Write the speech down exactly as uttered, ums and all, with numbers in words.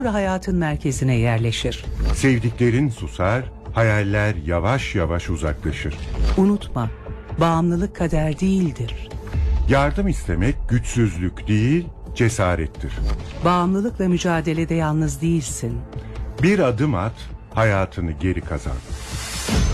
hayatın merkezine yerleşir. Sevdiklerin susar, hayaller yavaş yavaş uzaklaşır. Unutma, bağımlılık kader değildir. Yardım istemek güçsüzlük değil, cesarettir. Bağımlılıkla mücadelede yalnız değilsin. Bir adım at, hayatını geri kazan.